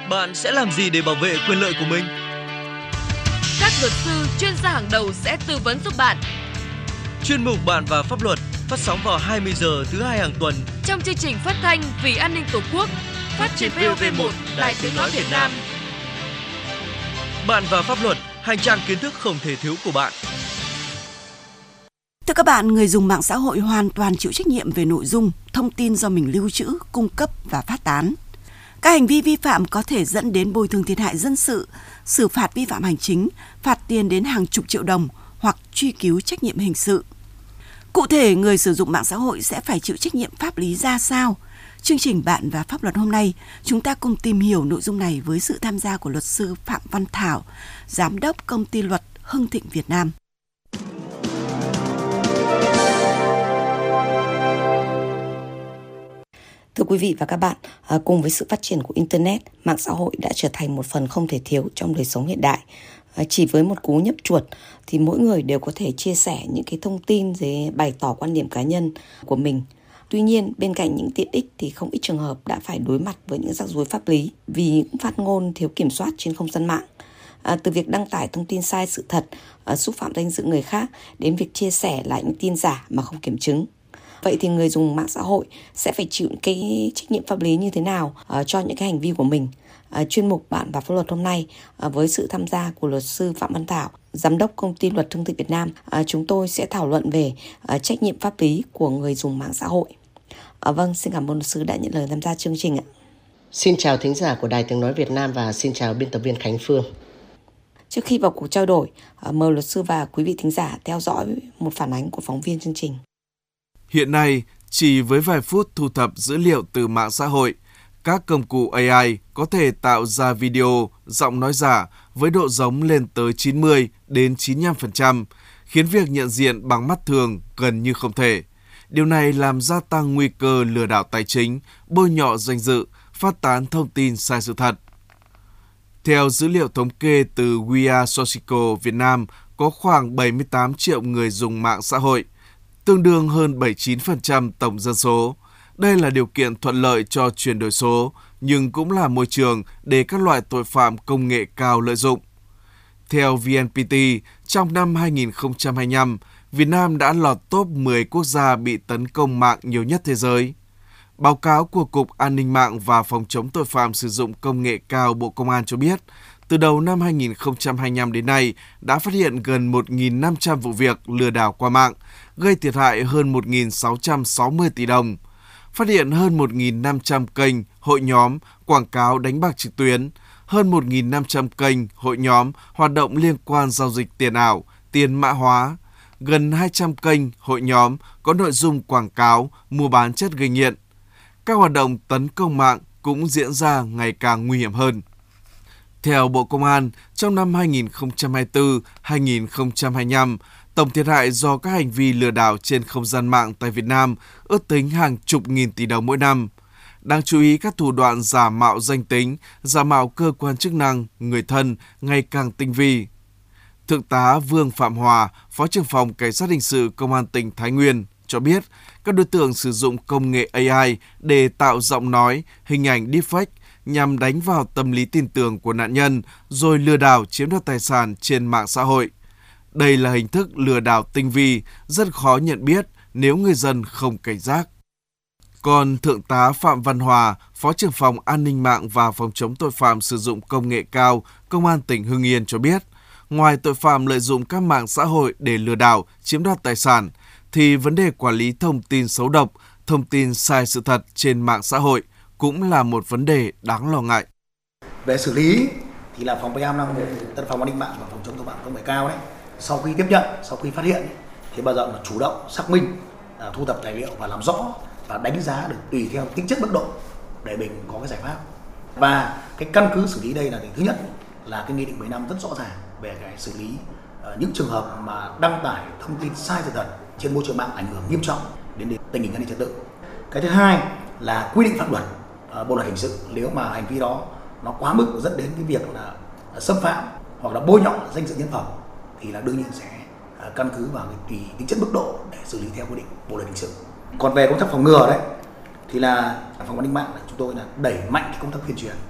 Bạn sẽ làm gì để bảo vệ quyền lợi của mình? Các luật sư chuyên gia hàng đầu sẽ tư vấn giúp bạn. Chuyên mục Bạn và Pháp luật phát sóng vào 20 giờ thứ hai hàng tuần Trong chương trình phát thanh Vì an ninh Tổ quốc, phát trên VOV1, Đài Tiếng nói Việt Nam. Bạn và Pháp luật, hành trang kiến thức không thể thiếu của bạn. Thưa các bạn, người dùng mạng xã hội hoàn toàn chịu trách nhiệm về nội dung, thông tin do mình lưu trữ, cung cấp và phát tán. Các hành vi vi phạm có thể dẫn đến bồi thường thiệt hại dân sự, xử phạt vi phạm hành chính, phạt tiền đến hàng chục triệu đồng hoặc truy cứu trách nhiệm hình sự. Cụ thể, người sử dụng mạng xã hội sẽ phải chịu trách nhiệm pháp lý ra sao? Chương trình Bạn và Pháp luật hôm nay, chúng ta cùng tìm hiểu nội dung này với sự tham gia của luật sư Phạm Văn Thảo, Giám đốc Công ty Luật Hưng Thịnh Việt Nam. Thưa quý vị và các bạn, cùng với sự phát triển của Internet, mạng xã hội đã trở thành một phần không thể thiếu trong đời sống hiện đại. Chỉ với một cú nhấp chuột thì mỗi người đều có thể chia sẻ những cái thông tin để bày tỏ quan điểm cá nhân của mình. Tuy nhiên, bên cạnh những tiện ích thì không ít trường hợp đã phải đối mặt với những rắc rối pháp lý vì những phát ngôn thiếu kiểm soát trên không gian mạng. Từ việc đăng tải thông tin sai sự thật, xúc phạm danh dự người khác đến việc chia sẻ lại những tin giả mà không kiểm chứng. Vậy thì người dùng mạng xã hội sẽ phải chịu cái trách nhiệm pháp lý như thế nào cho những cái hành vi của mình? Chuyên mục Bạn và Pháp luật hôm nay với sự tham gia của luật sư Phạm Văn Thảo, Giám đốc Công ty Luật Hưng Thịnh Việt Nam, chúng tôi sẽ thảo luận về trách nhiệm pháp lý của người dùng mạng xã hội. Vâng, xin cảm ơn luật sư đã nhận lời tham gia chương trình ạ. Xin chào thính giả của Đài Tiếng nói Việt Nam và xin chào biên tập viên Khánh Phương. Trước khi vào cuộc trao đổi, mời luật sư và quý vị thính giả theo dõi một phản ánh của phóng viên chương trình. Hiện nay, chỉ với vài phút thu thập dữ liệu từ mạng xã hội, các công cụ AI có thể tạo ra video, giọng nói giả với độ giống lên tới 90 đến 95%, khiến việc nhận diện bằng mắt thường gần như không thể. Điều này làm gia tăng nguy cơ lừa đảo tài chính, bôi nhọ danh dự, phát tán thông tin sai sự thật. Theo dữ liệu thống kê từ We Are Social Việt Nam, có khoảng 78 triệu người dùng mạng xã hội, tương đương hơn 79% tổng dân số. Đây là điều kiện thuận lợi cho chuyển đổi số, nhưng cũng là môi trường để các loại tội phạm công nghệ cao lợi dụng. Theo VNPT, trong năm 2025, Việt Nam đã lọt top 10 quốc gia bị tấn công mạng nhiều nhất thế giới. Báo cáo của Cục An ninh mạng và Phòng chống tội phạm sử dụng công nghệ cao Bộ Công an cho biết, từ đầu năm 2025 đến nay đã phát hiện gần 1.500 vụ việc lừa đảo qua mạng, gây thiệt hại hơn 1.660 tỷ đồng. Phát hiện hơn 1.500 kênh, hội nhóm, quảng cáo đánh bạc trực tuyến, hơn 1.500 kênh, hội nhóm, hoạt động liên quan giao dịch tiền ảo, tiền mã hóa, gần 200 kênh, hội nhóm có nội dung quảng cáo, mua bán chất gây nghiện. Các hoạt động tấn công mạng cũng diễn ra ngày càng nguy hiểm hơn. Theo Bộ Công an, trong năm 2024-2025, tổng thiệt hại do các hành vi lừa đảo trên không gian mạng tại Việt Nam ước tính hàng chục nghìn tỷ đồng mỗi năm. Đáng chú ý, các thủ đoạn giả mạo danh tính, giả mạo cơ quan chức năng, người thân ngày càng tinh vi. Thượng tá Vương Phạm Hòa, Phó trưởng phòng Cảnh sát hình sự Công an tỉnh Thái Nguyên cho biết, các đối tượng sử dụng công nghệ AI để tạo giọng nói, hình ảnh deepfake nhằm đánh vào tâm lý tin tưởng của nạn nhân rồi lừa đảo chiếm đoạt tài sản trên mạng xã hội. Đây là hình thức lừa đảo tinh vi, rất khó nhận biết nếu người dân không cảnh giác. Còn Thượng tá Phạm Văn Hòa, Phó trưởng phòng An ninh mạng và Phòng chống tội phạm sử dụng công nghệ cao, Công an tỉnh Hưng Yên cho biết, ngoài tội phạm lợi dụng các mạng xã hội để lừa đảo, chiếm đoạt tài sản, thì vấn đề quản lý thông tin xấu độc, thông tin sai sự thật trên mạng xã hội cũng là một vấn đề đáng lo ngại. Về xử lý thì là phòng PM Tân phòng An ninh mạng và Phòng chống tội phạm công nghệ cao đấy, sau khi tiếp nhận, sau khi phát hiện thì bao giờ là chủ động xác minh, thu thập tài liệu và làm rõ và đánh giá được tùy theo tính chất mức độ để mình có cái giải pháp. Và cái căn cứ xử lý đây là thứ nhất là cái nghị định 15 rất rõ ràng về cái xử lý những trường hợp mà đăng tải thông tin sai sự thật trên môi trường mạng ảnh hưởng nghiêm trọng đến tình hình an ninh trật tự. Cái thứ hai là quy định pháp luật, bộ luật hình sự, nếu mà hành vi đó nó quá mức dẫn đến cái việc là xâm phạm hoặc là bôi nhọ danh dự nhân phẩm thì là đương nhiên sẽ căn cứ vào cái tùy tính chất mức độ để xử lý theo quy định bộ luật hình sự. Còn về công tác phòng ngừa đấy thì là phòng an ninh mạng chúng tôi là đẩy mạnh cái công tác tuyên truyền